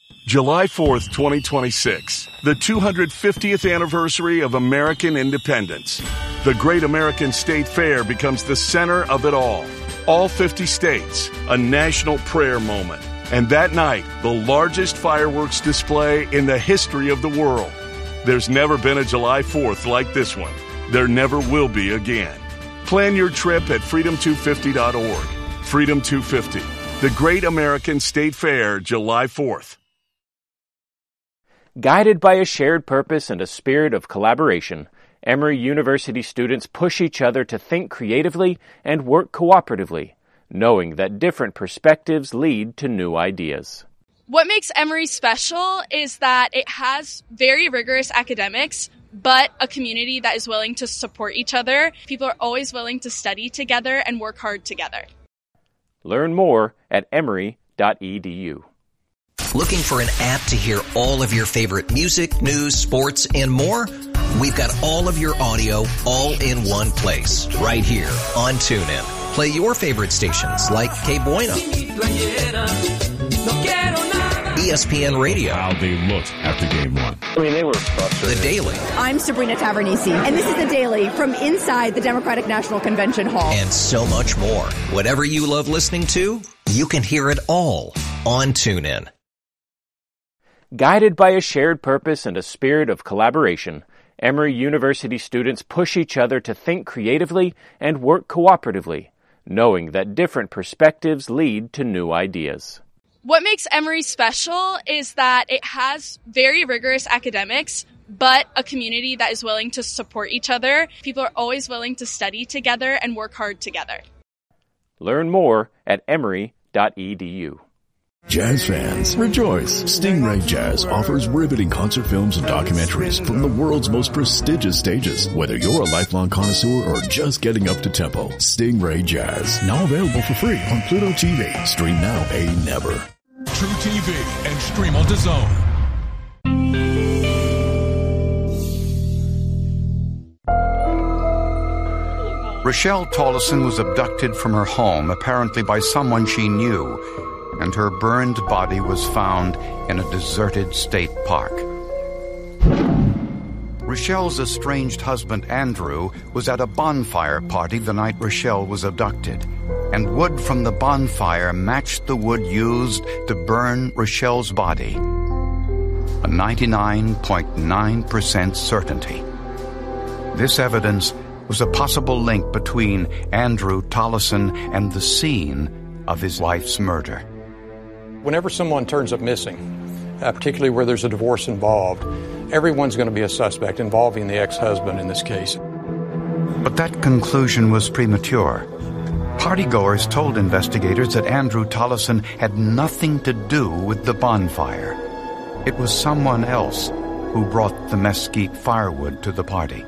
July 4th, 2026, the 250th anniversary of American independence. The Great American State Fair becomes the center of it all. All 50 states, a national prayer moment. And that night, the largest fireworks display in the history of the world. There's never been a July 4th like this one. There never will be again. Plan your trip at freedom250.org. Freedom 250, the Great American State Fair, July 4th. Guided by a shared purpose and a spirit of collaboration, Emory University students push each other to think creatively and work cooperatively, knowing that different perspectives lead to new ideas. What makes Emory special is that it has very rigorous academics, but a community that is willing to support each other. People are always willing to study together and work hard together. Learn more at emory.edu. Looking for an app to hear all of your favorite music, news, sports, and more? We've got all of your audio all in one place, right here on TuneIn. Play your favorite stations like Que Buena, ESPN Radio. How they looked after game one. I mean, they were frustrated. The Daily. I'm Sabrina Tavernisi, and this is The Daily from inside the Democratic National Convention Hall. And so much more. Whatever you love listening to, you can hear it all on TuneIn. Guided by a shared purpose and a spirit of collaboration, Emory University students push each other to think creatively and work cooperatively, knowing that different perspectives lead to new ideas. What makes Emory special is that it has very rigorous academics, but a community that is willing to support each other. People are always willing to study together and work hard together. Learn more at emory.edu. Jazz fans, rejoice! Stingray Jazz offers riveting concert films and documentaries from the world's most prestigious stages. Whether you're a lifelong connoisseur or just getting up to tempo, Stingray Jazz, now available for free on Pluto TV. Stream now, pay never. True TV and stream on DAZN. Rochelle Tolleson was abducted from her home, apparently by someone she knew, and her burned body was found in a deserted state park. Rochelle's estranged husband, Andrew, was at a bonfire party the night Rochelle was abducted, and wood from the bonfire matched the wood used to burn Rochelle's body. A 99.9% certainty. This evidence was a possible link between Andrew Tolleson and the scene of his wife's murder. Whenever someone turns up missing, particularly where there's a divorce involved, everyone's going to be a suspect involving the ex-husband in this case. But that conclusion was premature. Partygoers told investigators that Andrew Tolleson had nothing to do with the bonfire. It was someone else who brought the mesquite firewood to the party.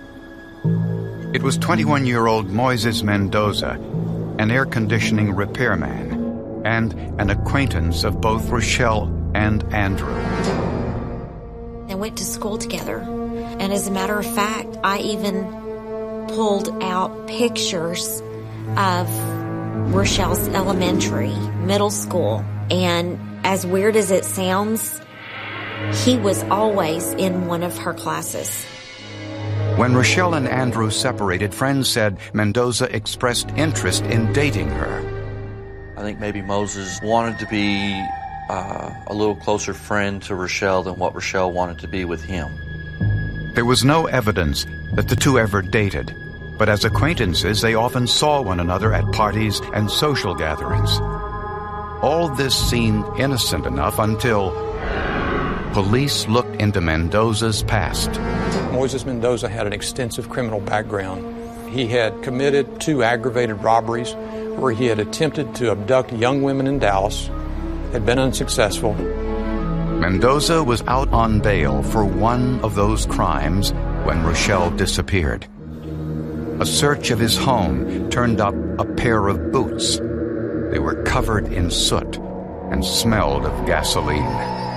It was 21-year-old Moises Mendoza, an air conditioning repairman, and an acquaintance of both Rochelle and Andrew. They went to school together, and as a matter of fact, I even pulled out pictures of Rochelle's elementary, middle school, and as weird as it sounds, he was always in one of her classes. When Rochelle and Andrew separated, friends said Mendoza expressed interest in dating her. I think maybe Moses wanted to be a little closer friend to Rochelle than what Rochelle wanted to be with him. There was no evidence that the two ever dated, but as acquaintances, they often saw one another at parties and social gatherings. All this seemed innocent enough until police looked into Mendoza's past. Moises Mendoza had an extensive criminal background. He had committed 2 aggravated robberies where he had attempted to abduct young women in Dallas, had been unsuccessful. Mendoza was out on bail for one of those crimes when Rochelle disappeared. A search of his home turned up a pair of boots. They were covered in soot and smelled of gasoline.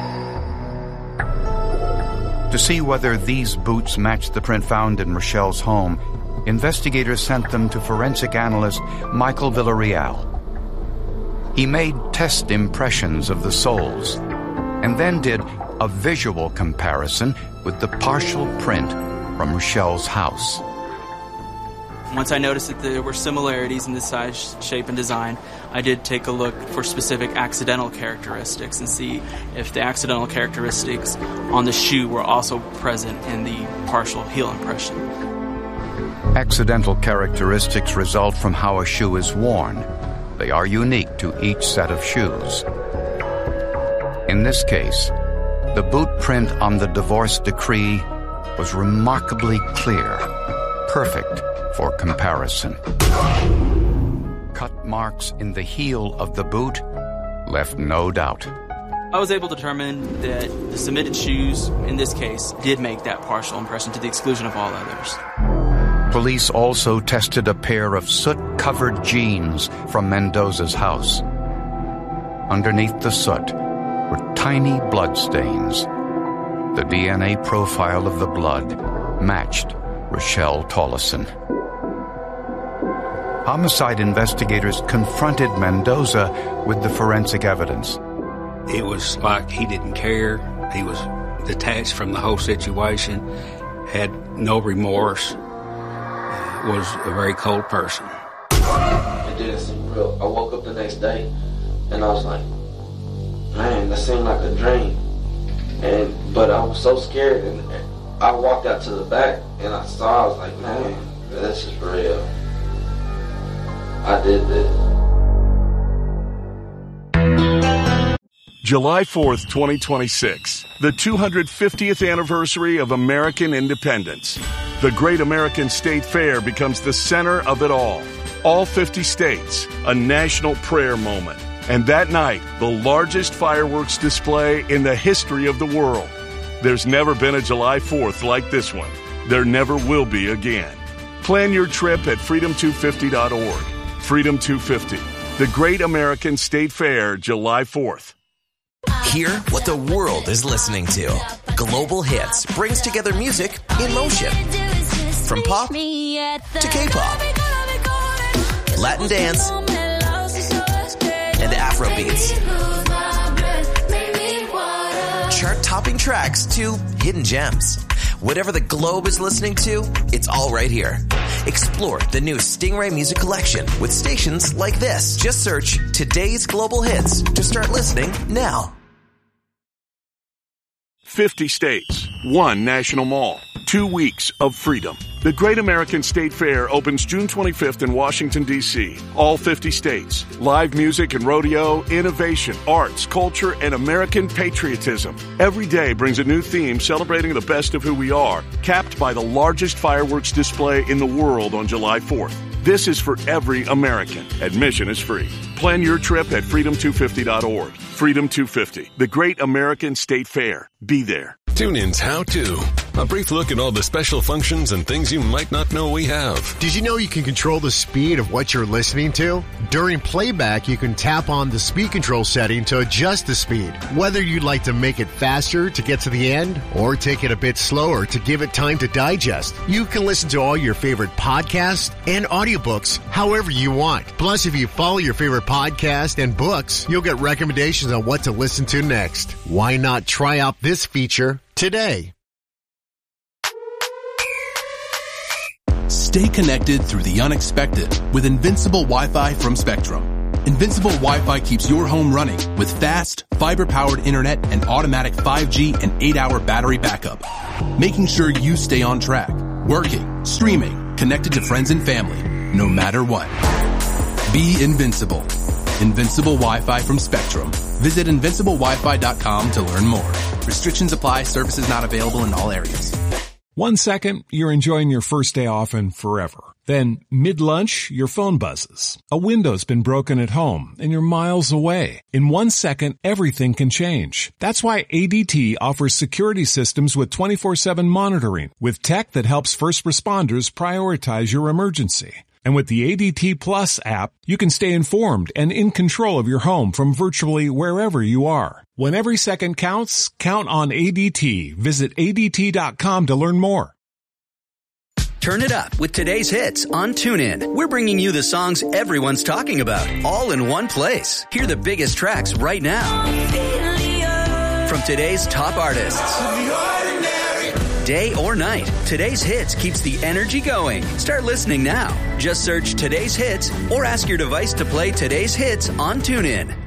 To see whether these boots matched the print found in Rochelle's home, investigators sent them to forensic analyst Michael Villarreal. He made test impressions of the soles, and then did a visual comparison with the partial print from Rochelle's house. Once I noticed that there were similarities in the size, shape, and design, I did take a look for specific accidental characteristics and see if the accidental characteristics on the shoe were also present in the partial heel impression. Accidental characteristics result from how a shoe is worn. They are unique to each set of shoes. In this case, the boot print on the divorce decree was remarkably clear, perfect for comparison. Cut marks in the heel of the boot left no doubt. I was able to determine that the submitted shoes, in this case, did make that partial impression to the exclusion of all others. Police also tested a pair of soot-covered jeans from Mendoza's house. Underneath the soot were tiny blood stains. The DNA profile of the blood matched Rochelle Tolleson. Homicide investigators confronted Mendoza with the forensic evidence. It was like he didn't care. He was detached from the whole situation, had no remorse, was a very cold person. It didn't seem real. I woke up the next day and I was like, man, that seemed like a dream. But I was so scared, and I walked out to the back and I was like, man, this is real. I did this. July 4th, 2026, the 250th anniversary of American independence. The Great American State Fair becomes the center of it all. All 50 states, a national prayer moment. And that night, the largest fireworks display in the history of the world. There's never been a July 4th like this one. There never will be again. Plan your trip at freedom250.org. Freedom 250, the Great American State Fair, July 4th. Hear what the world is listening to. Global Hits brings together music in motion. From pop to K-pop, Latin dance, and Afro beats. Chart-topping tracks to hidden gems. Whatever the globe is listening to, it's all right here. Explore the new Stingray Music Collection with stations like this. Just search Today's Global Hits to start listening now. 50 states, one national mall, 2 weeks of freedom. The Great American State Fair opens June 25th in Washington, D.C. All 50 states. Live music and rodeo, innovation, arts, culture, and American patriotism. Every day brings a new theme celebrating the best of who we are, capped by the largest fireworks display in the world on July 4th. This is for every American. Admission is free. Plan your trip at freedom250.org. Freedom 250, the Great American State Fair. Be there. TuneIn's How To. A brief look at all the special functions and things you might not know we have. Did you know you can control the speed of what you're listening to? During playback, you can tap on the speed control setting to adjust the speed. Whether you'd like to make it faster to get to the end or take it a bit slower to give it time to digest, you can listen to all your favorite podcasts and audiobooks however you want. Plus, if you follow your favorite podcast and books, you'll get recommendations on what to listen to next. Why not try out this feature today? Stay connected through the unexpected with Invincible Wi-Fi from Spectrum. Invincible Wi-Fi keeps your home running with fast, fiber-powered internet and automatic 5G and 8-hour battery backup, making sure you stay on track, working, streaming, connected to friends and family, no matter what. Be invincible. Invincible Wi-Fi from Spectrum. Visit invinciblewifi.com to learn more. Restrictions apply. Services not available in all areas. 1 second, you're enjoying your first day off and forever. Then, mid-lunch, your phone buzzes. A window's been broken at home, and you're miles away. In 1 second, everything can change. That's why ADT offers security systems with 24/7 monitoring, with tech that helps first responders prioritize your emergency. And with the ADT Plus app, you can stay informed and in control of your home from virtually wherever you are. When every second counts, count on ADT. Visit ADT.com to learn more. Turn it up with today's hits on TuneIn. We're bringing you the songs everyone's talking about, all in one place. Hear the biggest tracks right now. today's top artists. Day or night, Today's Hits keeps the energy going. Start listening now. Just search Today's Hits or ask your device to play Today's Hits on TuneIn.